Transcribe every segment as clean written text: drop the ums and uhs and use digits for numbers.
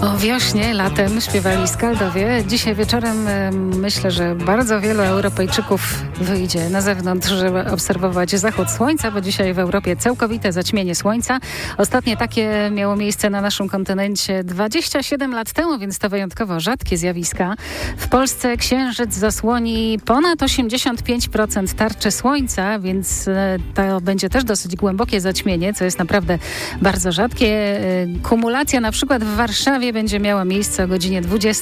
O wiośnie, latem śpiewali skaldowie. Dzisiaj wieczorem myślę, że bardzo wielu Europejczyków wyjdzie na zewnątrz, żeby obserwować zachód słońca, bo dzisiaj w Europie całkowite zaćmienie słońca. Ostatnie takie miało miejsce na naszym kontynencie 27 lat temu, więc to wyjątkowo rzadkie zjawiska. W Polsce księżyc zasłoni ponad 85% tarczy słońca, więc to będzie też dosyć głębokie zaćmienie, co jest naprawdę bardzo rzadkie. Kumulacja na przykład w Warszawie będzie miała miejsce o godzinie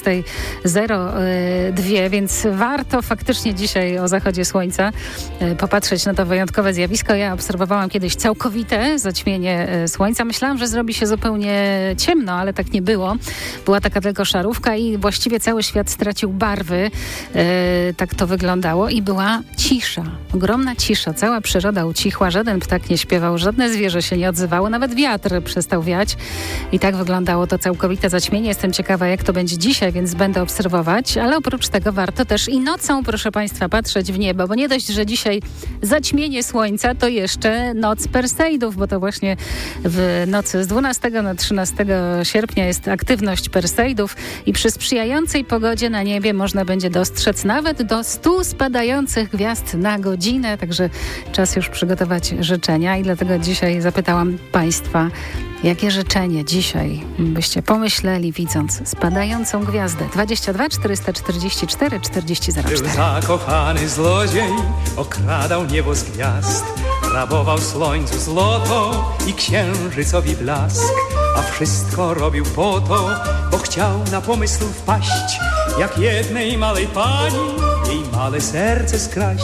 20:02, więc warto faktycznie dzisiaj o zachodzie słońca popatrzeć na to wyjątkowe zjawisko. Ja obserwowałam kiedyś całkowite zaćmienie słońca. Myślałam, że zrobi się zupełnie ciemno, ale tak nie było. Była taka tylko szarówka i właściwie cały świat stracił barwy. Tak to wyglądało i była cisza. Ogromna cisza. Cała przyroda ucichła. Żaden ptak nie śpiewał, żadne zwierzę się nie odzywało. Nawet wiatr przestał wiać. I tak wyglądało to całkowite zaćmienie. Jestem ciekawa, jak to będzie dzisiaj, więc będę obserwować. Ale oprócz tego warto też i nocą, proszę Państwa, patrzeć w niebo, bo nie dość, że dzisiaj zaćmienie słońca, to jeszcze noc Perseidów, bo to właśnie w nocy z 12 na 13 sierpnia jest aktywność Perseidów i przy sprzyjającej pogodzie na niebie można będzie dostrzec nawet do 100 spadających gwiazd na godzinę, także czas już przygotować życzenia i dlatego dzisiaj zapytałam Państwa, jakie życzenie dzisiaj byście pomyśleli, widząc spadającą gwiazdę? 22 444 4004. Był zakochany zlodziej, okradał niebo z gwiazd, rabował słońcu złoto i księżycowi blask, a wszystko robił po to, bo chciał na pomysł wpaść, jak jednej małej pani jej małe serce skraść.